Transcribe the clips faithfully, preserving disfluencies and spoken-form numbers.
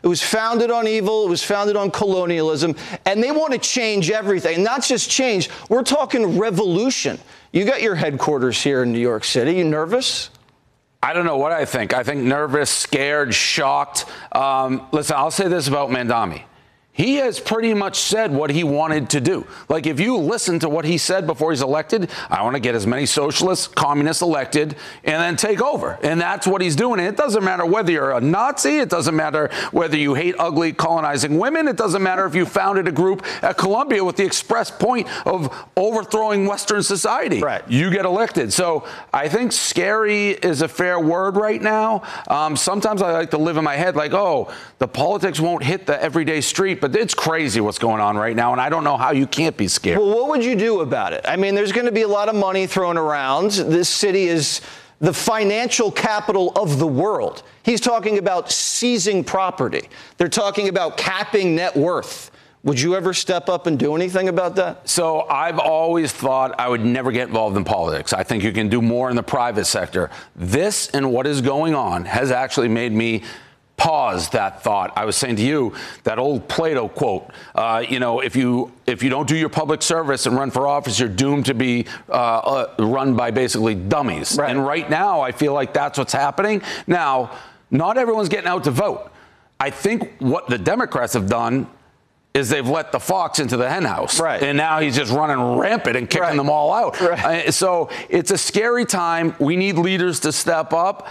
It was founded on evil. It was founded on colonialism. And they want to change everything. Not just change. We're talking revolution. You got your headquarters here in New York City. You nervous? I don't know what I think. I think nervous, scared, shocked. Um, listen, I'll say this about Mamdani. He has pretty much said what he wanted to do. Like, if you listen to what he said before he's elected, I want to get as many socialists, communists elected, and then take over. And that's what he's doing. And it doesn't matter whether you're a Nazi. It doesn't matter whether you hate ugly colonizing women. It doesn't matter if you founded a group at Columbia with the express point of overthrowing Western society. Right. You get elected. So I think scary is a fair word right now. Um, sometimes I like to live in my head like, oh, the politics won't hit the everyday street. But it's crazy what's going on right now, and I don't know how you can't be scared. Well, what would you do about it? I mean, there's going to be a lot of money thrown around. This city is the financial capital of the world. He's talking about seizing property. They're talking about capping net worth. Would you ever step up and do anything about that? So I've always thought I would never get involved in politics. I think you can do more in the private sector. This and what is going on has actually made me pause that thought. I was saying to you, that old Plato quote, uh, you know, if you if you don't do your public service and run for office, you're doomed to be uh, uh, run by basically dummies. Right. And right now, I feel like that's what's happening. Now, not everyone's getting out to vote. I think what the Democrats have done is they've let the fox into the hen house. Right. And now he's just running rampant and kicking right. them all out. Right. Uh, so it's a scary time. We need leaders to step up.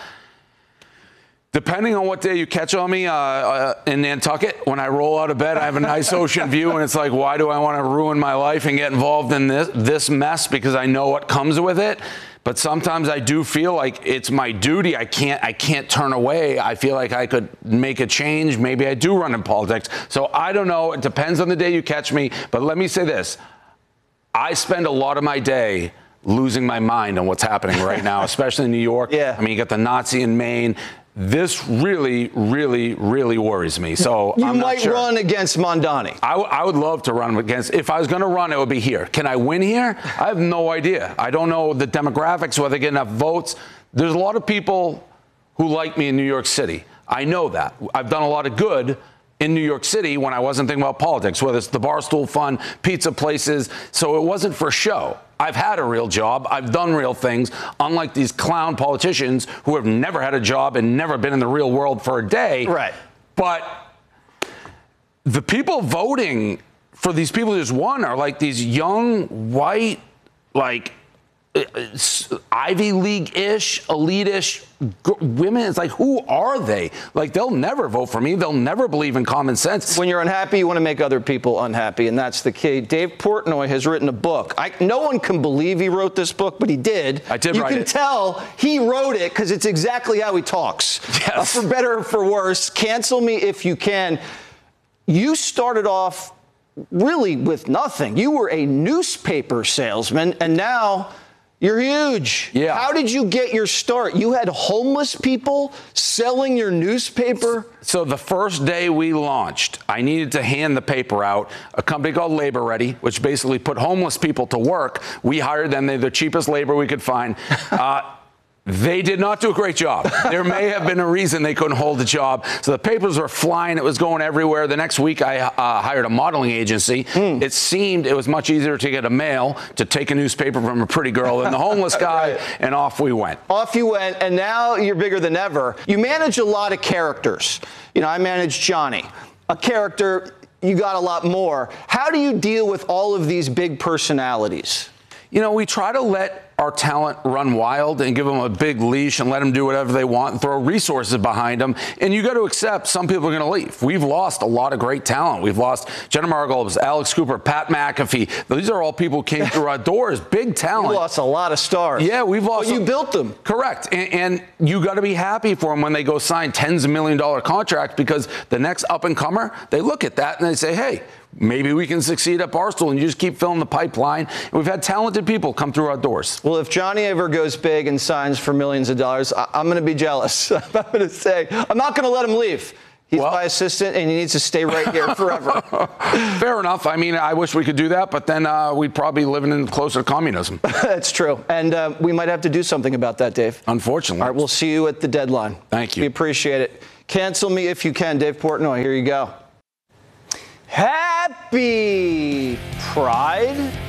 Depending on what day you catch on me uh, uh, in Nantucket, when I roll out of bed, I have a nice ocean view, and it's like, why do I want to ruin my life and get involved in this, this mess? Because I know what comes with it. But sometimes I do feel like it's my duty. I can't, I can't turn away. I feel like I could make a change. Maybe I do run in politics. So I don't know. It depends on the day you catch me. But let me say this. I spend a lot of my day losing my mind on what's happening right now, especially in New York. Yeah. I mean, you got the Nazi in Maine. This really, really, really worries me. So you I'm might not sure. run against Mamdani. I, w- I would love to run against. If I was going to run, it would be here. Can I win here? I have no idea. I don't know the demographics, whether I get enough votes. There's a lot of people who like me in New York City. I know that. I've done a lot of good in New York City when I wasn't thinking about politics, whether it's the Barstool Fund, pizza places. So it wasn't for show. I've had a real job. I've done real things, unlike these clown politicians who have never had a job and never been in the real world for a day. Right. But the people voting for these people who just won are like these young, white, like Ivy League-ish, elite-ish g- women. It's like, who are they? Like, they'll never vote for me. They'll never believe in common sense. When you're unhappy, you want to make other people unhappy, and that's the key. Dave Portnoy has written a book. I, no one can believe he wrote this book, but he did. I did you write can it. tell he wrote it because it's exactly how he talks. Yes. Uh, for better or for worse, cancel me if you can. You started off really with nothing. You were a newspaper salesman, and now you're huge. Yeah. How did you get your start? You had homeless people selling your newspaper? So the first day we launched, I needed to hand the paper out. A company called Labor Ready, which basically put homeless people to work. We hired them. They're the cheapest labor we could find. Uh, They did not do a great job. There may have been a reason they couldn't hold a job. So the papers were flying. It was going everywhere. The next week, I uh, hired a modeling agency. Mm. It seemed it was much easier to get a male to take a newspaper from a pretty girl than the homeless guy, right. And off we went. Off you went, and now you're bigger than ever. You manage a lot of characters. You know, I manage Johnny, a character. You got a lot more. How do you deal with all of these big personalities? You know, we try to let our talent run wild and give them a big leash and let them do whatever they want and throw resources behind them. And you got to accept some people are going to leave. We've lost a lot of great talent. We've lost Jenna Margolis, Alex Cooper, Pat McAfee. These are all people who came through our doors, big talent. You lost a lot of stars. Yeah, we've lost. But you a, built them. Correct. And, and you got to be happy for them when they go sign tens of million dollar contracts, because the next up and comer, they look at that and they say, hey, maybe we can succeed at Barstool, and you just keep filling the pipeline. And we've had talented people come through our doors. Well, if Johnny ever goes big and signs for millions of dollars, I- I'm going to be jealous. I'm going to say, I'm not going to let him leave. He's well, my assistant, and he needs to stay right here forever. Fair enough. I mean, I wish we could do that, but then uh, we'd probably be living in closer to communism. That's true. And uh, we might have to do something about that, Dave. Unfortunately. All right, we'll see you at the deadline. Thank you. We appreciate it. Cancel me if you can. Dave Portnoy, here you go. Happy Pride.